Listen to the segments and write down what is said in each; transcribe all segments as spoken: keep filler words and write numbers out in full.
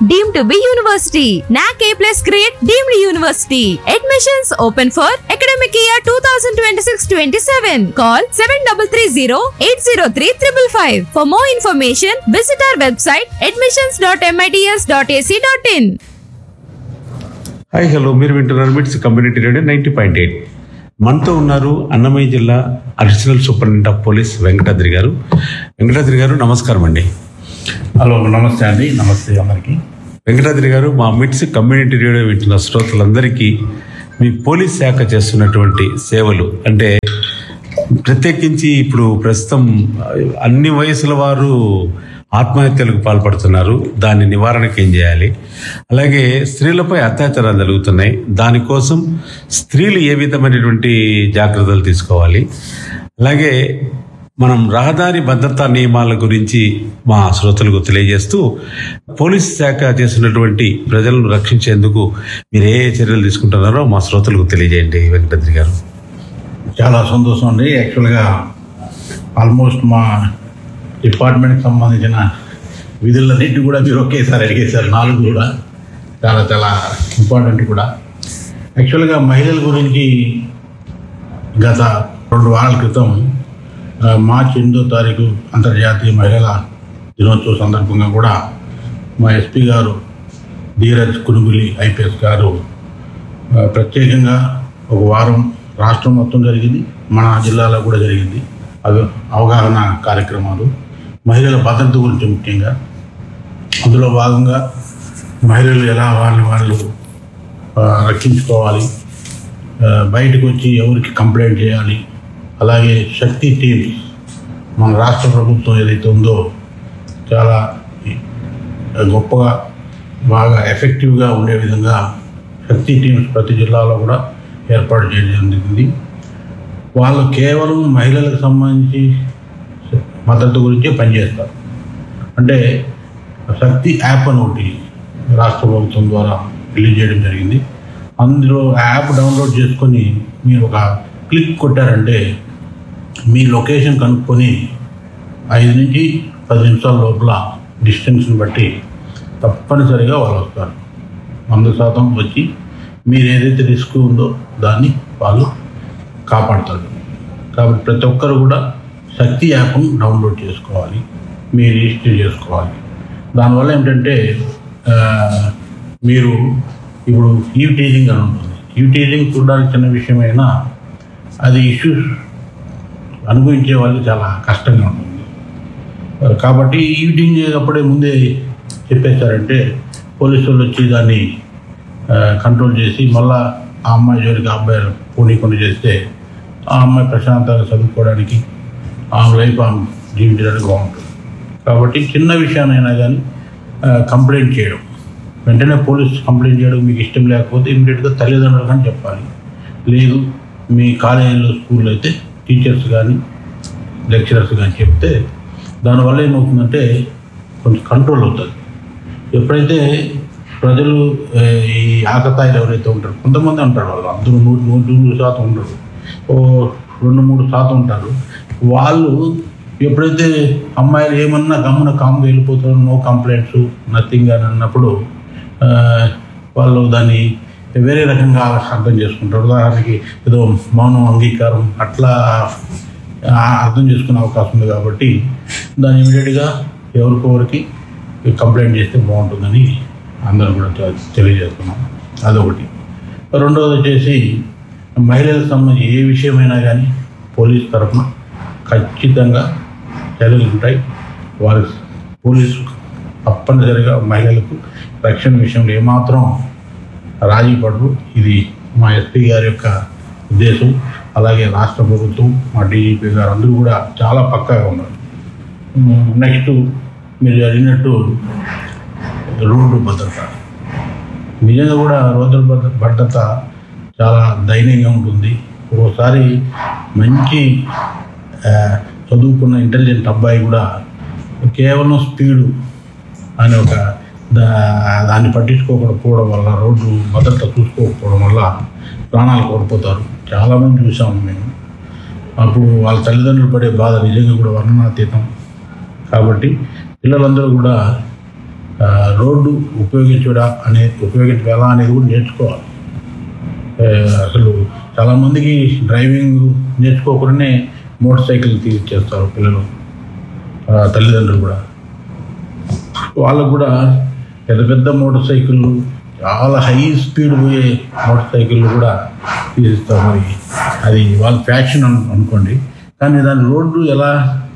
deemed to be university. N A C A plus grade deemed university. Admissions open for academic year twenty twenty-six twenty-seven. Call seven three three zero eight zero three five five. For more information, visit our website admissions dot mits dot a c dot in. Hi hello, మీరు వింటున్నారు మిట్స్ community radio ninety point eight. మనతో ఉన్నారు అన్నమయ్య జిల్లా additional superintendent of police Venkatadri గారు. వెంకటాద్రి గారు నమస్కారం అండి. హలో, నమస్తే అండి. నమస్తే అందరికీ. వెంకటాద్రి గారు, మా మిట్స్ కమ్యూనిటీ రేడియో వింటున్న శ్రోతలందరికీ మీ పోలీస్ శాఖ చేస్తున్నటువంటి సేవలు అంటే, ప్రత్యేకించి ఇప్పుడు ప్రస్తుతం అన్ని వయసుల వారు ఆత్మహత్యలకు పాల్పడుతున్నారు, దాని నివారణకు ఏం చేయాలి, అలాగే స్త్రీలపై అత్యాచారాలు జరుగుతున్నాయి, దానికోసం స్త్రీలు ఏ విధమైనటువంటి జాగ్రత్తలు తీసుకోవాలి, అలాగే మనం రహదారి భద్రతా నియమాల గురించి మా శ్రోతలకు తెలియజేస్తూ పోలీస్ శాఖ చేసినటువంటి ప్రజలను రక్షించేందుకు మీరు ఏ చర్యలు తీసుకుంటున్నారో మా శ్రోతలకు తెలియజేయండి వెంకటాద్రి గారు. చాలా సంతోషం అండి. యాక్చువల్గా ఆల్మోస్ట్ మా డిపార్ట్మెంట్కి సంబంధించిన విధులన్నింటి కూడా మీరు ఒకేసారి అడిగేశారు. నాలుగు కూడా చాలా చాలా ఇంపార్టెంట్ కూడా. యాక్చువల్గా మహిళల గురించి గత రెండు వారాల క్రితం మార్చి ఎనిమిదో తారీఖు అంతర్జాతీయ మహిళల దినోత్సవ సందర్భంగా కూడా మా ఎస్పీ గారు ధీరజ్ కునుగులి ఐపీఎస్ గారు ప్రత్యేకంగా ఒక వారం రాష్ట్రం మొత్తం జరిగింది, మన జిల్లాలో కూడా జరిగింది అవి అవగాహన కార్యక్రమాలు మహిళల భద్రత గురించి ముఖ్యంగా. అందులో భాగంగా మహిళలు ఎలా వాళ్ళని వాళ్ళు రక్షించుకోవాలి, బయటకు వచ్చి ఎవరికి కంప్లైంట్ చేయాలి, అలాగే శక్తి టీమ్స్ మన రాష్ట్ర ప్రభుత్వం ఏదైతే ఉందో చాలా గొప్పగా బాగా ఎఫెక్టివ్గా ఉండే విధంగా శక్తి టీమ్స్ ప్రతి జిల్లాలో కూడా ఏర్పాటు చేయడం జరిగింది. వాళ్ళు కేవలం మహిళలకు సంబంధించి భద్రత గురించే పనిచేస్తారు. అంటే శక్తి యాప్ అని ఒకటి రాష్ట్ర ప్రభుత్వం ద్వారా రిలీజ్ చేయడం జరిగింది. అందులో యాప్ డౌన్లోడ్ చేసుకొని మీరు ఒక క్లిక్ కొట్టారంటే మీ లొకేషన్ కనుక్కొని ఐదు నుంచి పది నిమిషాల లోపల డిస్టెన్స్ని బట్టి తప్పనిసరిగా వాళ్ళు వస్తారు. వంద శాతం వచ్చి మీరు ఏదైతే రిస్క్ ఉందో దాన్ని వాళ్ళు కాపాడుతారు. కాబట్టి ప్రతి ఒక్కరు కూడా శక్తి యాప్ను డౌన్లోడ్ చేసుకోవాలి, మీరు రిజిస్టర్ చేసుకోవాలి. దానివల్ల ఏంటంటే మీరు ఇప్పుడు ఈవ్ టీజింగ్ అని ఉంటుంది. ఈవ్ టీజింగ్ చూడడానికి చిన్న విషయమైనా అది ఇష్యూస్ అనుభవించే వాళ్ళు చాలా కష్టంగా ఉంటుంది. కాబట్టి ఈవ్ టీజింగ్ చేసేటప్పుడే ముందే చెప్పేశారంటే పోలీసు వాళ్ళు వచ్చి దాన్ని కంట్రోల్ చేసి మళ్ళీ ఆ అమ్మాయి జోలికి ఆ అబ్బాయి పోనీకుండా చేస్తే ఆ అమ్మాయి ప్రశాంతంగా చదువుకోవడానికి ఆమె లైఫ్ ఆమె జీవించడానికి బాగుంటుంది. కాబట్టి చిన్న విషయానైనా కానీ కంప్లైంట్ చేయడం, వెంటనే పోలీస్ కంప్లైంట్ చేయడం మీకు ఇష్టం లేకపోతే ఇమీడియట్గా తల్లిదండ్రులు కానీ చెప్పాలి. లేదు మీ కాలేజీలో స్కూల్లో అయితే టీచర్స్ కానీ లెక్చరర్స్ కానీ చెప్తే దానివల్ల ఏమవుతుందంటే కొంచెం కంట్రోల్ అవుతుంది. ఎప్పుడైతే ప్రజలు ఈ ఆకతాయిలు ఎవరైతే ఉంటారు, కొంతమంది ఉంటారు, వాళ్ళు అందరూ నూరు నూరు నూరు శాతం ఉంటారు, ఓ రెండు మూడు శాతం ఉంటారు. వాళ్ళు ఎప్పుడైతే అమ్మాయిలు ఏమన్నా గమ్మున కామ్గా వెళ్ళిపోతారో, నో కంప్లైంట్స్ నథింగ్ అని అన్నప్పుడు వాళ్ళు దాన్ని వేరే రకంగా అర్థం చేసుకుంటారు. ఉదాహరణకి ఏదో మౌనం అంగీకారం అట్లా అర్థం చేసుకునే అవకాశం ఉంది. కాబట్టి దాన్ని ఇమీడియట్గా ఎవరికొవరికి కంప్లైంట్ చేస్తే బాగుంటుందని అందరూ కూడా తెలియజేస్తున్నాం. అదొకటి. రెండవది వచ్చేసి మహిళలకు సంబంధించి ఏ విషయమైనా కానీ పోలీస్ తరఫున ఖచ్చితంగా చర్యలు ఉంటాయి. వారి పోలీసు తప్పనిసరిగా మహిళలకు రక్షణ విషయంలో ఏమాత్రం రాజీ పడరు. ఇది మా ఎస్పీ గారి యొక్క ఉద్దేశం. అలాగే రాష్ట్ర ప్రభుత్వం, మా డీజీపీ గారు అందరూ కూడా చాలా పక్కాగా ఉన్నారు. నెక్స్ట్ మీరు అడిగినట్టు రోడ్డు భద్రత, నిజంగా కూడా రోడ్డు భద్రత చాలా దయనీయంగా ఉంటుంది. ఒక్కోసారి మంచి చదువుకున్న ఇంటెలిజెంట్ అబ్బాయి కూడా కేవలం స్పీడు అనే ఒక దా దాన్ని పట్టించుకోకపోవడం వల్ల, రోడ్డు భద్రత చూసుకోకపోవడం వల్ల ప్రాణాలు కోల్పోతారు. చాలామంది చూసాము మేము. అప్పుడు వాళ్ళ తల్లిదండ్రులు పడే బాధ నిజంగా కూడా వర్ణనాతీతం. కాబట్టి పిల్లలందరూ కూడా రోడ్డు ఉపయోగించడా అనే ఉపయోగించడం ఎలా అనేది కూడా నేర్చుకోవాలి. అసలు చాలామందికి డ్రైవింగ్ నేర్చుకోకుండానే మోటార్ సైకిల్ తీసేస్తారు పిల్లలు, తల్లిదండ్రులు కూడా. వాళ్ళకు కూడా పెద్ద పెద్ద మోటార్ సైకిళ్ళు, చాలా హై స్పీడ్ పోయే మోటార్ సైకిళ్ళు కూడా తీసిస్తారు. మరి అది వాళ్ళ ఫ్యాషన్ అను అనుకోండి కానీ దాని రోడ్డు ఎలా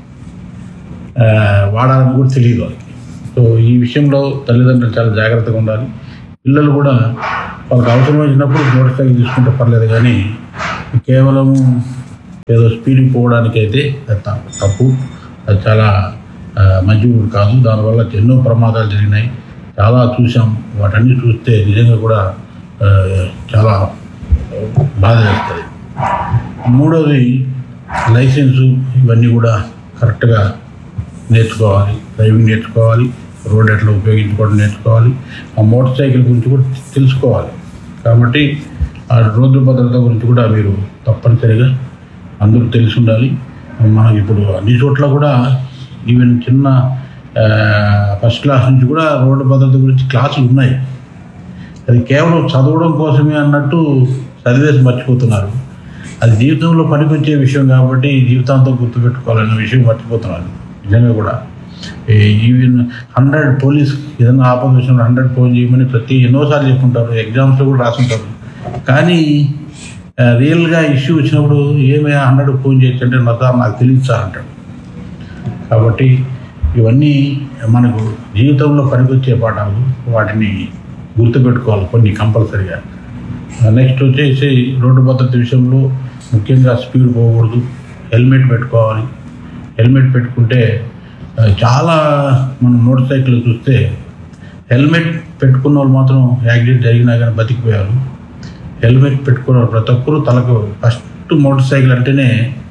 వాడాలని కూడా తెలియదు వాళ్ళకి. సో ఈ విషయంలో తల్లిదండ్రులు చాలా జాగ్రత్తగా ఉండాలి. పిల్లలు కూడా వాళ్ళకి అవసరం వచ్చినప్పుడు మోటార్ సైకిల్ తీసుకుంటే పర్లేదు కానీ కేవలం ఏదో స్పీడ్కి పోవడానికి అయితే తప్పు. అది చాలా మంచిది కాదు. దానివల్ల ఎన్నో ప్రమాదాలు జరిగినాయి, చాలా చూసాం. వాటన్నీ చూస్తే నిజంగా కూడా చాలా బాధ వేస్తుంది. మూడోది లైసెన్సు, ఇవన్నీ కూడా కరెక్ట్గా నేర్చుకోవాలి. డ్రైవింగ్ నేర్చుకోవాలి, రోడ్ ఎట్లా ఉపయోగించుకోవడం నేర్చుకోవాలి, ఆ మోటార్ సైకిల్ గురించి కూడా తెలుసుకోవాలి. కాబట్టి ఆ రోడ్డు భద్రత గురించి కూడా మీరు తప్పనిసరిగా అందరూ తెలిసి ఉండాలి. మనకి ఇప్పుడు అన్ని చోట్ల కూడా ఈవెన్ చిన్న ఫస్ట్ క్లాస్ నుంచి కూడా రోడ్డు భద్రత గురించి క్లాసులు ఉన్నాయి. అది కేవలం చదవడం కోసమే అన్నట్టు చదివేసి మర్చిపోతున్నారు. అది జీవితంలో పనికొచ్చే విషయం కాబట్టి జీవితాంతం గుర్తుపెట్టుకోవాలనే విషయం మర్చిపోతున్నారు. నిజంగా కూడా ఈవెన్ హండ్రెడ్ పోలీస్ ఏదైనా ఆపద విషయంలో హండ్రెడ్ ఫోన్ చేయమని ప్రతి ఎన్నోసార్లు చెప్పుకుంటారు, ఎగ్జామ్స్లో కూడా రాసుంటారు. కానీ రియల్గా ఇష్యూ వచ్చినప్పుడు ఏమైనా హండ్రెడ్ ఫోన్ చేయొచ్చంటే నా సార్ నాకు తెలియదు సార్ అంటాడు. కాబట్టి ఇవన్నీ మనకు జీవితంలో పనికొచ్చే పాఠాలు, వాటిని గుర్తుపెట్టుకోవాలి కొన్ని కంపల్సరీగా. నెక్స్ట్ వచ్చేసి రోడ్డు భద్రత విషయంలో ముఖ్యంగా స్పీడ్ పోకూడదు, హెల్మెట్ పెట్టుకోవాలి. హెల్మెట్ పెట్టుకుంటే చాలా మనం మోటార్ సైకిల్ చూస్తే హెల్మెట్ పెట్టుకున్న వాళ్ళు మాత్రం యాక్సిడెంట్ జరిగినా కానీ బతికిపోయారు. హెల్మెట్ పెట్టుకున్న వాళ్ళు ప్రతి ఒక్కరు తలకు ఫస్ట్ మోటార్ సైకిల్ అంటేనే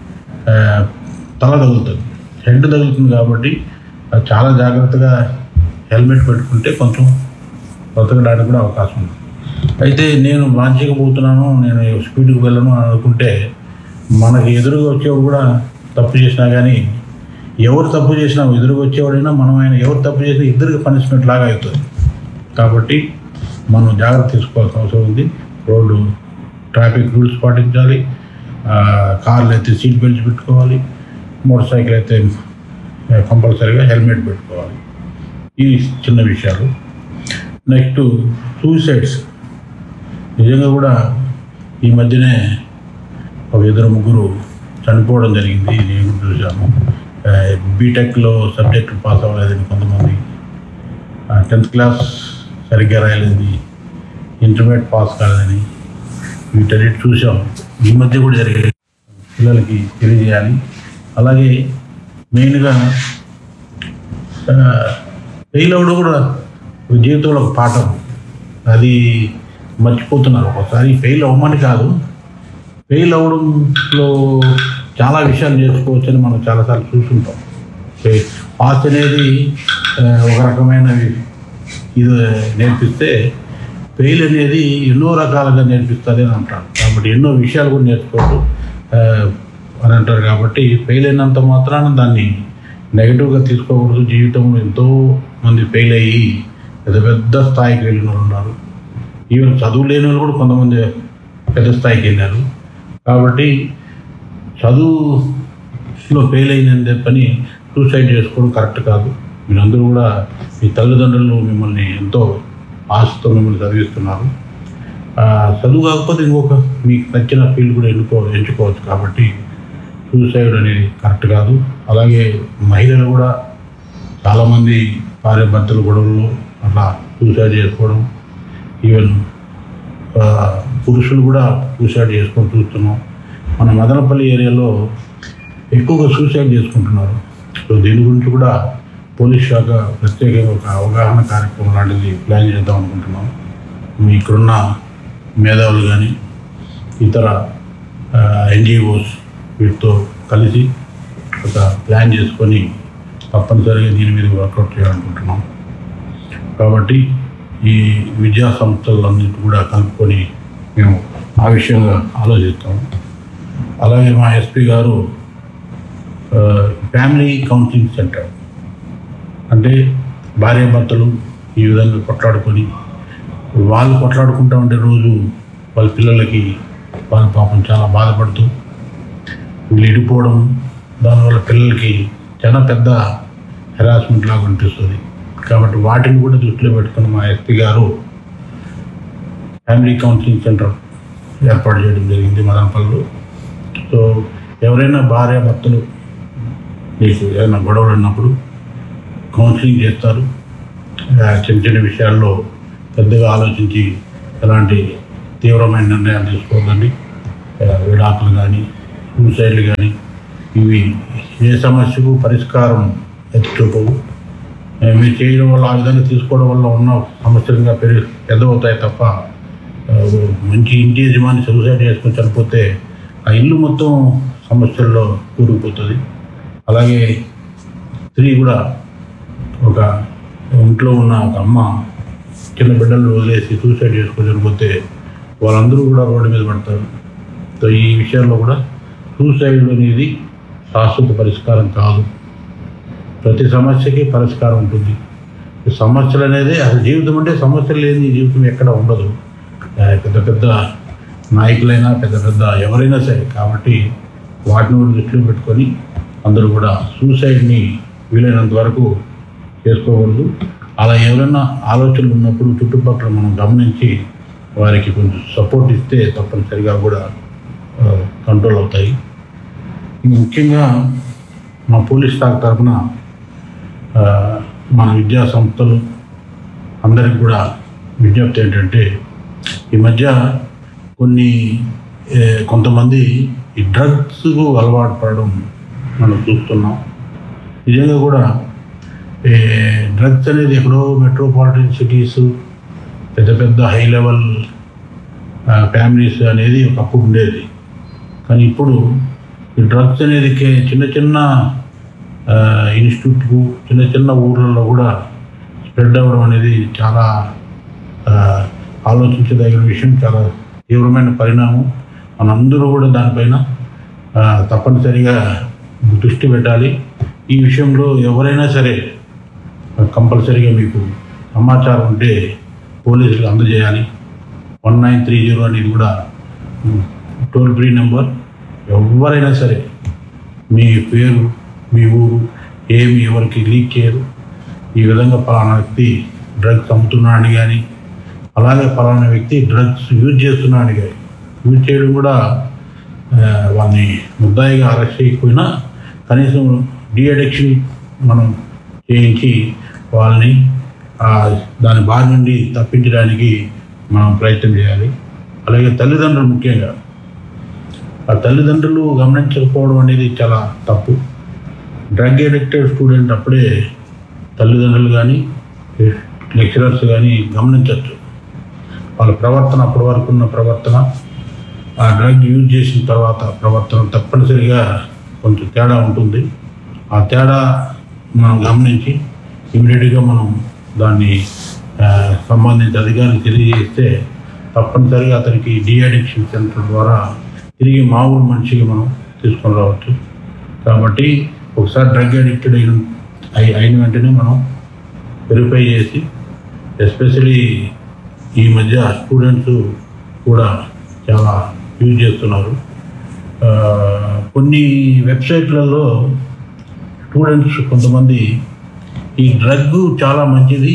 తల తగులుతుంది, హెడ్ తగులుతుంది. కాబట్టి చాలా జాగ్రత్తగా హెల్మెట్ పెట్టుకుంటే కొంచెం బ్రతకడానికి కూడా అవకాశం ఉంది. అయితే నేను వాంచకపోతున్నాను, నేను స్పీడ్కి వెళ్ళను అని అనుకుంటే మనకి ఎదురుగా వచ్చేవాడు కూడా తప్పు చేసినా కానీ, ఎవరు తప్పు చేసినా ఎదురుగా వచ్చేవాడైనా మనం ఆయన ఎవరు తప్పు చేసినా ఇద్దరికి పనిష్మెంట్ లాగా అవుతుంది. కాబట్టి మనం జాగ్రత్త తీసుకోవాల్సిన అవసరం ఉంది. రోడ్డు ట్రాఫిక్ రూల్స్ పాటించాలి. కార్లు అయితే సీట్ బెల్ట్స్ పెట్టుకోవాలి, మోటార్ సైకిల్ అయితే కంపల్సరీగా హెల్మెట్ పెట్టుకోవాలి. ఈ చిన్న విషయాలు. Next suicides. నిజంగా కూడా ఈ మధ్యనే ఒక ఇద్దరు ముగ్గురు చనిపోవడం జరిగింది. నేను చూశాను. బీటెక్లో సబ్జెక్టు పాస్ అవ్వలేదని కొంతమంది, టెన్త్ క్లాస్ సరిగ్గా రాయలేదని, ఇంటర్మీడియట్ పాస్ కాలేదని, వీటన్నిటి చూసాం. ఈ మధ్య కూడా జరిగే పిల్లలకి తెలియజేయాలి. అలాగే మెయిన్గా ఫెయిల్ అవ్వడం కూడా జీవితంలో ఒక పాఠం. అది మర్చిపోతున్నారు. ఒకసారి ఫెయిల్ అవ్వమని కాదు, ఫెయిల్ అవ్వడంలో చాలా విషయాలు నేర్చుకోవచ్చని మనం చాలాసార్లు చూస్తుంటాం. పాస్ అనేది ఒక రకమైన ఇది నేర్పిస్తే ఫెయిల్ అనేది ఎన్నో రకాలుగా నేర్పిస్తుంది అని అంటారు. కాబట్టి ఎన్నో విషయాలు కూడా నేర్చుకోవచ్చు అని అంటారు. కాబట్టి ఫెయిల్ అయినంత మాత్రాన దాన్ని నెగిటివ్గా తీసుకోకూడదు. జీవితంలో ఎంతో మంది ఫెయిల్ అయ్యి పెద్ద పెద్ద స్థాయికి వెళ్ళిన వాళ్ళు ఉన్నారు. ఈవెన్ చదువు లేని వాళ్ళు కూడా కొంతమంది పెద్ద స్థాయికి వెళ్ళారు. కాబట్టి చదువులో ఫెయిల్ అయిందని పని సూసైడ్ చేసుకోవడం కరెక్ట్ కాదు. మీరందరూ కూడా మీ తల్లిదండ్రులు మిమ్మల్ని ఎంతో ఆశతో మిమ్మల్ని చదివిస్తున్నారు. చదువు కాకపోతే ఇంకొక మీకు నచ్చిన ఫీల్డ్ కూడా ఎన్నుకో ఎంచుకోవచ్చు. కాబట్టి సూసైడ్ అనేది కరెక్ట్ కాదు. అలాగే మహిళలు కూడా చాలామంది భార్య భర్తలు గొడవలు అట్లా సూసైడ్ చేసుకోవడం, ఈవెన్ పురుషులు కూడా సూసైడ్ చేసుకొని చూస్తున్నాం. మన మదనపల్లి ఏరియాలో ఎక్కువగా సూసైడ్ చేసుకుంటున్నారు. సో దీని గురించి కూడా పోలీస్ శాఖ ప్రత్యేకంగా ఒక అవగాహన కార్యక్రమం లాంటిది ప్లాన్ చేద్దాం అనుకుంటున్నాం. మీ ఇక్కడున్న మేధావులు కానీ ఇతర ఎన్జిఓస్ వీటితో కలిసి ఒక ప్లాన్ చేసుకొని తప్పనిసరిగా దీని మీద వర్కౌట్ చేయాలనుకుంటున్నాం. కాబట్టి ఈ విద్యా సంస్థలన్నింటి కూడా కలుపుకొని మేము ఆ విషయంగా ఆలోచిస్తాము. అలాగే మా ఎస్పీ గారు ఫ్యామిలీ కౌన్సిలింగ్ సెంటర్ అంటే భార్యాభర్తలు ఈ విధంగా కొట్లాడుకొని వాళ్ళు కొట్లాడుకుంటూ ఉంటే రోజు వాళ్ళ పిల్లలకి వాళ్ళ పాపం చాలా బాధపడుతూ వీళ్ళు ఇడిపోవడం, దానివల్ల పిల్లలకి చాలా పెద్ద హెరాస్మెంట్ లాగా అనిపిస్తుంది. కాబట్టి వాటిని కూడా దృష్టిలో పెట్టుకుని మా ఎస్పీ గారు ఫ్యామిలీ కౌన్సిలింగ్ సెంటర్ ఏర్పాటు చేయడం జరిగింది మదనపల్లిలో. సో ఎవరైనా భార్య భర్తలు మీకు ఏదైనా గొడవలు ఉన్నప్పుడు కౌన్సిలింగ్ చేస్తారు. చిన్న చిన్న విషయాల్లో పెద్దగా ఆలోచించి ఎలాంటి తీవ్రమైన నిర్ణయాలు తీసుకోవద్దండి. విడాకులు కానీ సూసైడ్లు కానీ ఇవి ఏ సమస్యకు పరిష్కారం ఎత్తి చూపవు. మీరు చేయడం వల్ల ఆ విధంగా తీసుకోవడం వల్ల ఉన్న సమస్యలుగా పెరిగి పెద్దవుతాయి తప్ప మంచి ఇంటి యజమాని సూసైడ్ చేసుకొని చనిపోతే ఆ ఇల్లు మొత్తం సమస్యల్లో కూరుకుపోతుంది. అలాగే స్త్రీ కూడా ఒక ఇంట్లో ఉన్న ఒక అమ్మ చిన్న బిడ్డలు వదిలేసి సూసైడ్ చేసుకొని చనిపోతే వాళ్ళందరూ కూడా రోడ్డు మీద పడతారు. సో ఈ విషయాల్లో కూడా సూసైడ్ అనేది శాశ్వత పరిష్కారం కాదు. ప్రతి సమస్యకి పరిష్కారం ఉంటుంది. సమస్యలు అనేది అసలు జీవితం అంటే సమస్యలు లేని జీవితం ఎక్కడ ఉండదు. పెద్ద పెద్ద నాయకులైనా పెద్ద పెద్ద ఎవరైనా సరే. కాబట్టి వాటిని కూడా దృష్టిలో పెట్టుకొని అందరూ కూడా సూసైడ్ని వీలైనంత వరకు చేసుకోకూడదు. అలా ఎవరైనా ఆలోచనలు ఉన్నప్పుడు చుట్టుపక్కల మనం గమనించి వారికి కొంచెం సపోర్ట్ ఇస్తే తప్పనిసరిగా కూడా కంట్రోల్ అవుతాయి. ముఖ్యంగా మా పోలీస్ శాఖ తరఫున మన విద్యా సంస్థలు అందరికి కూడా విజ్ఞప్తి ఏంటంటే, ఈ మధ్య కొన్ని కొంతమంది ఈ డ్రగ్స్కు అలవాటు పడడం మనం చూస్తున్నాం. నిజంగా కూడా డ్రగ్స్ అనేది ఎక్కడో మెట్రోపాలిటన్ సిటీస్ పెద్ద పెద్ద హై లెవెల్ ఫ్యామిలీస్ అనేది ఒకప్పుడు ఉండేది. కానీ ఇప్పుడు ఈ డ్రగ్స్ అనేది చిన్న చిన్న ఇన్స్టిట్యూట్కు చిన్న చిన్న ఊర్లలో కూడా స్ప్రెడ్ అవ్వడం అనేది చాలా ఆలోచించదగిన విషయం, చాలా తీవ్రమైన పరిణామం. మనందరూ కూడా దానిపైన తప్పనిసరిగా దృష్టి పెట్టాలి. ఈ విషయంలో ఎవరైనా సరే కంపల్సరీగా మీకు సమాచారం ఉంటే పోలీసులకు అందజేయాలి. వన్ నైన్ త్రీ జీరో అనేది కూడా టోల్ ఫ్రీ నెంబర్. ఎవరైనా సరే మీ పేరు మీ ఊరు ఏమి ఎవరికి లీక్ చేయరు. ఈ విధంగా పలానా వ్యక్తి డ్రగ్స్ అమ్ముతున్నాడని కానీ, అలాగే పలానా వ్యక్తి డ్రగ్స్ యూజ్ చేస్తున్నాడని కానీ, యూజ్ చేయడం కూడా వాళ్ళని ముద్దాయిగా అరెస్ట్ చేయకపోయినా కనీసం డీ అడిక్షన్ మనం చేయించి వాళ్ళని దాని బారి నుండి తప్పించడానికి మనం ప్రయత్నం చేయాలి. అలాగే తల్లిదండ్రులు ముఖ్యంగా ఆ తల్లిదండ్రులు గమనించకపోవడం అనేది చాలా తప్పు. డ్రగ్ అడిక్టెడ్ స్టూడెంట్ అప్పుడే తల్లిదండ్రులు కానీ లెక్చరర్స్ కానీ గమనించవచ్చు. వాళ్ళ ప్రవర్తన అప్పటి వరకు ఉన్న ప్రవర్తన, ఆ డ్రగ్ యూజ్ చేసిన తర్వాత ప్రవర్తన తప్పనిసరిగా కొంచెం తేడా ఉంటుంది. ఆ తేడా మనం గమనించి ఇమీడియట్గా మనం దాన్ని సంబంధిత అధికారికి తెలియజేస్తే తప్పనిసరిగా అతనికి డీ అడిక్షన్ సెంటర్ ద్వారా తిరిగి మామూలు మనిషికి మనం తీసుకొని రావచ్చు. కాబట్టి ఒకసారి డ్రగ్ అడిక్టెడ్ అయిన అయిన వెంటనే మనం వెరిఫై చేసి, ఎస్పెషలీ ఈ మధ్య స్టూడెంట్స్ కూడా చాలా యూజ్ చేస్తున్నారు. కొన్ని వెబ్సైట్లలో స్టూడెంట్స్ కొంతమంది ఈ డ్రగ్ చాలా మంచిది,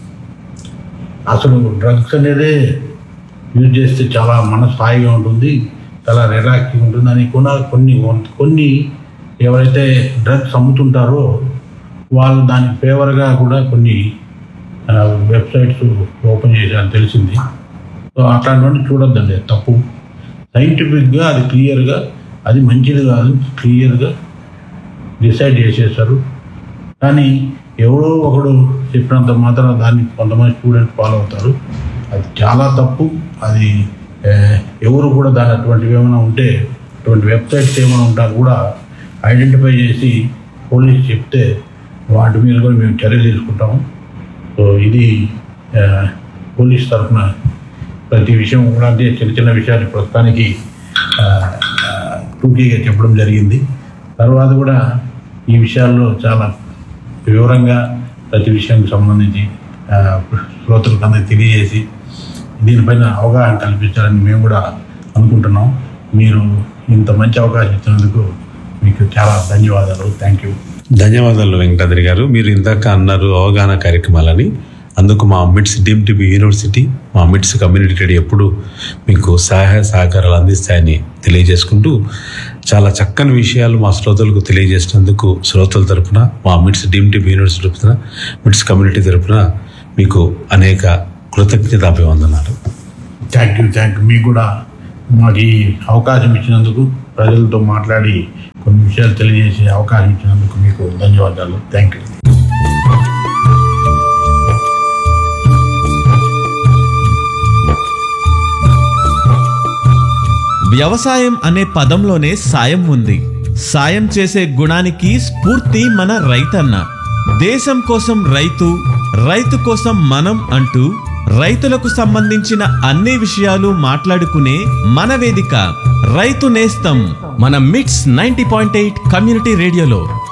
అసలు డ్రగ్స్ అనేదే యూజ్ చేస్తే చాలా మనసు హాయిగా ఉంటుంది, చాలా రిలాక్సింగ్ ఉంటుంది అని కూడా కొన్ని కొన్ని ఎవరైతే డ్రగ్స్ అమ్ముతుంటారో వాళ్ళు దానికి ఫేవర్గా కూడా కొన్ని వెబ్సైట్స్ ఓపెన్ చేశారని తెలిసింది. సో అట్లాంటివన్నీ చూడొద్దండి, తప్పు. సైంటిఫిక్గా అది క్లియర్గా అది మంచిది కాదు క్లియర్గా డిసైడ్ చేసేసారు. కానీ ఎవరో ఒకడు చెప్పినంత మాత్రం దాన్ని కొంతమంది స్టూడెంట్స్ ఫాలో అవుతారు. అది చాలా తప్పు. అది ఎవరు కూడా దాని అటువంటివి ఏమైనా ఉంటే, అటువంటి వెబ్సైట్స్ ఏమైనా ఉంటా కూడా ఐడెంటిఫై చేసి పోలీసు చెప్తే వాటి మీద కూడా మేము చర్య తీసుకుంటాము. సో ఇది పోలీస్ తరఫున ప్రతి విషయం కూడా అంటే చిన్న చిన్న విషయాలు ప్రస్తుతానికి టూకీగా చెప్పడం జరిగింది. తర్వాత కూడా ఈ విషయాల్లో చాలా వివరంగా ప్రతి విషయానికి సంబంధించి శ్రోతలకు అందరికీ తెలియజేసి దీనిపైన అవగాహన కల్పించాలని మేము కూడా అనుకుంటున్నాం. మీరు ఇంత మంచి అవకాశం ఇచ్చినందుకు మీకు చాలా ధన్యవాదాలు. Thank you. ధన్యవాదాలు వెంకటాద్రి గారు. మీరు ఇందాక అన్నారు అవగాహన కార్యక్రమాలని. అందుకు మా మిట్స్ డీమ్ టు బి యూనివర్సిటీ, మా మిట్స్ కమ్యూనిటీ రేడియో ఎప్పుడు మీకు సహాయ సహకారాలు అందిస్తాయని తెలియజేసుకుంటూ చాలా చక్కని విషయాలు మా శ్రోతలకు తెలియజేసినందుకు శ్రోతల తరపున, మా మిట్స్ డీమ్ టు బి యూనివర్సిటీ తరపున, మిట్స్ కమ్యూనిటీ తరపున మీకు అనేక కృతజ్ఞతాభివందనాలు. థ్యాంక్ యూ థ్యాంక్ యూ మీకు కూడా మాకు ఈ అవకాశం ఇచ్చినందుకు, ప్రజలతో మాట్లాడి కొన్ని విషయాలు తెలియజేసే అవకాశం ఇచ్చినందుకు మీకు ధన్యవాదాలు. Thank you. వ్యవసాయం అనే పదంలోనే సాయం ఉంది. సాయం చేసే గుణానికి స్ఫూర్తి మన రైతన్న. దేశం కోసం రైతు, రైతు కోసం మనం అంటూ రైతులకు సంబంధించిన అన్ని విషయాలు మాట్లాడుకునే మన వేదిక రైతు నేస్తం, మన మిట్స్ నైంటీ పాయింట్ ఎయిట్ కమ్యూనిటీ రేడియోలో.